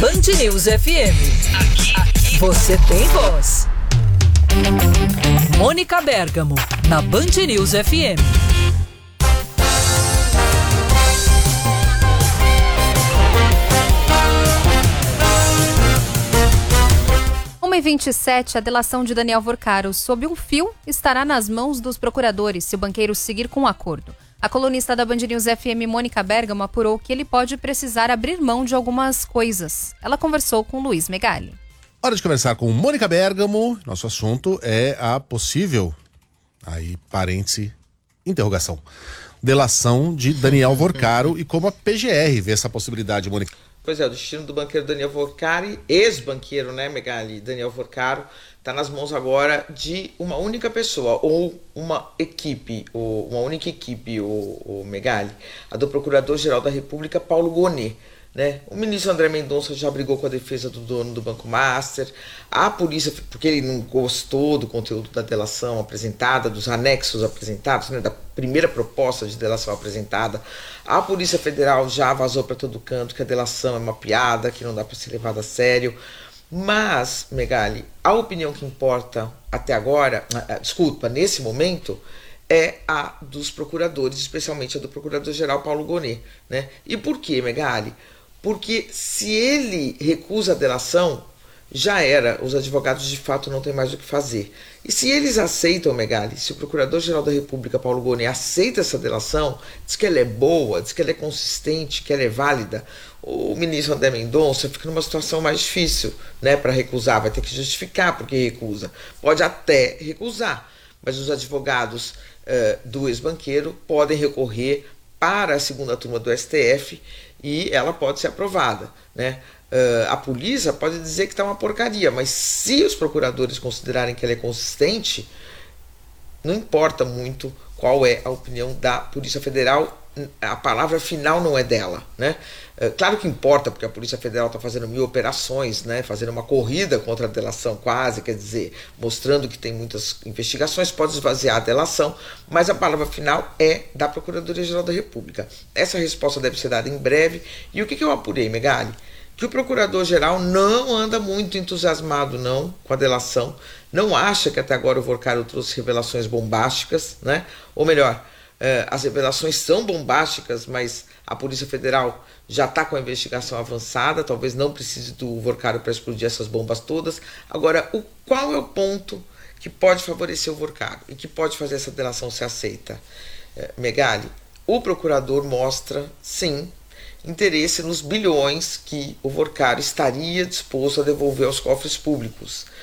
Band News FM. Aqui você tem voz. Mônica Bergamo, na Band News FM. 1h27, a delação de Daniel Vorcaro sob um fio estará nas mãos dos procuradores se o banqueiro seguir com o acordo. A colunista da Band News FM, Mônica Bergamo, apurou que ele pode precisar abrir mão de algumas coisas. Ela conversou com Luiz Megali. Hora de conversar com Mônica Bergamo. Nosso assunto é a possível, aí parêntese, interrogação, delação de Daniel Vorcaro e como a PGR vê essa possibilidade, Mônica. Pois é, o destino do banqueiro Daniel Vorcaro, ex-banqueiro, né, Megali? Daniel Vorcaro, está nas mãos agora de uma única pessoa, ou uma equipe, ou uma única equipe, o Megali, a do Procurador-Geral da República, Paulo Gonet. Né? O ministro André Mendonça já brigou com a defesa do dono do Banco Master, a polícia, porque ele não gostou do conteúdo da delação apresentada, dos anexos apresentados, né, da primeira proposta de delação apresentada. A Polícia Federal já vazou para todo canto que a delação é uma piada, que não dá para ser levada a sério. Mas, Megali, a opinião que importa até agora, nesse momento, é a dos procuradores, especialmente a do Procurador-Geral Paulo Gonet. Né? E por quê, Megali? Porque se ele recusa a delação, já era, os advogados de fato não têm mais o que fazer. E se eles aceitam, Megali, se o Procurador-Geral da República, Paulo Gonet, aceita essa delação, diz que ela é boa, diz que ela é consistente, que ela é válida, o ministro André Mendonça fica numa situação mais difícil, né, para recusar, vai ter que justificar porque recusa. Pode até recusar, mas os advogados do ex-banqueiro podem recorrer para a segunda turma do STF e ela pode ser aprovada, né? A polícia pode dizer que está uma porcaria, mas se os procuradores considerarem que ela é consistente, não importa muito qual é a opinião da Polícia Federal, a palavra final não é dela, né? Claro que importa, porque a Polícia Federal está fazendo 1000 operações, né? Fazendo uma corrida contra a delação quase, quer dizer, mostrando que tem muitas investigações, pode esvaziar a delação, mas a palavra final é da Procuradoria-Geral da República. Essa resposta deve ser dada em breve. E o que eu apurei, Megali? Que o Procurador-Geral não anda muito entusiasmado não com a delação, não acha que até agora o Vorcaro trouxe revelações bombásticas, né? Ou melhor, as revelações são bombásticas, mas a Polícia Federal já está com a investigação avançada, talvez não precise do Vorcaro para explodir essas bombas todas. Agora, qual é o ponto que pode favorecer o Vorcaro e que pode fazer essa delação ser aceita? Megali, o procurador mostra, sim, interesse nos bilhões que o Vorcaro estaria disposto a devolver aos cofres públicos.